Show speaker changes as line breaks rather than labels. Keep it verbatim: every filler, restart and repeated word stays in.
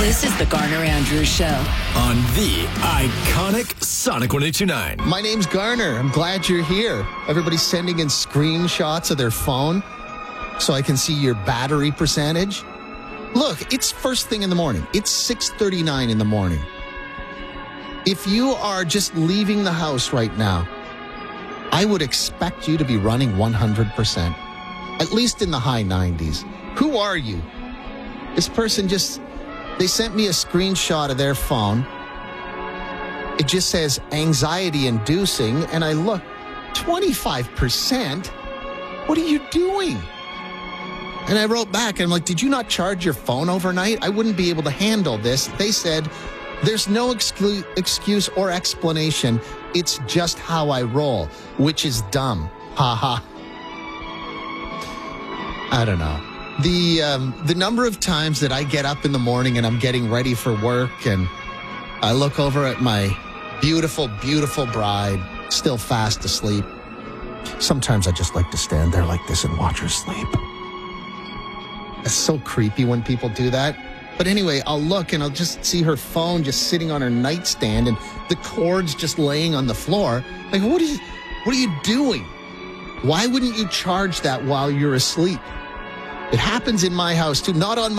This is the Garner Andrews Show
on the iconic Sonic one eighty-nine.
My name's Garner. I'm glad you're here. Everybody's sending in screenshots of their phone so I can see your battery percentage. Look, it's first thing in the morning. It's six thirty-nine in the morning. If you are just leaving the house right now, I would expect you to be running one hundred percent, at least in the high nineties. Who are you? This person just, they sent me a screenshot of their phone. It just says anxiety inducing, and I look, twenty-five percent? What are you doing? And I wrote back, and I'm like, did you not charge your phone overnight? I wouldn't be able to handle this. They said, there's no exclu- excuse or explanation. It's just how I roll, which is dumb. Ha ha. I don't know. The um, the number of times that I get up in the morning and I'm getting ready for work and I look over at my beautiful, beautiful bride, still fast asleep. Sometimes I just like to stand there like this and watch her sleep. It's so creepy when people do that. But anyway, I'll look and I'll just see her phone just sitting on her nightstand and the cord's just laying on the floor. Like, what is, what are you doing? Why wouldn't you charge that while you're asleep? It happens in my house too, not on my